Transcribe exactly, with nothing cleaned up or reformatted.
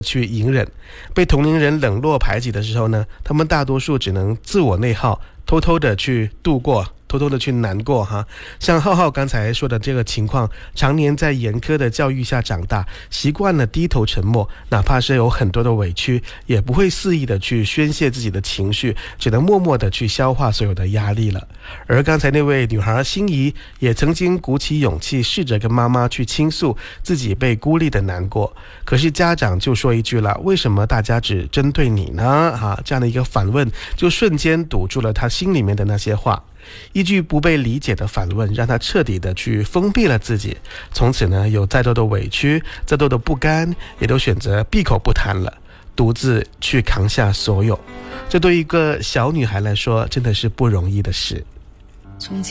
去隐忍，被同龄人冷落排挤的时候呢，他们大多数只能自我内耗，偷偷的去度过，偷偷的去难过哈。像浩浩刚才说的这个情况，常年在严苛的教育下长大，习惯了低头沉默，哪怕是有很多的委屈，也不会肆意的去宣泄自己的情绪，只能默默的去消化所有的压力了。而刚才那位女孩心怡也曾经鼓起勇气试着跟妈妈去倾诉自己被孤立的难过，可是家长就说一句了，为什么大家只针对你呢？啊，这样的一个反问就瞬间堵住了他心里面的那些话。一句不被理解的反问让他彻底的去封闭了自己，从此呢，有再多的委屈，再多的不甘，也都选择闭口不谈了，独自去扛下所有。这对一个小女孩来说真的是不容易的事。 从前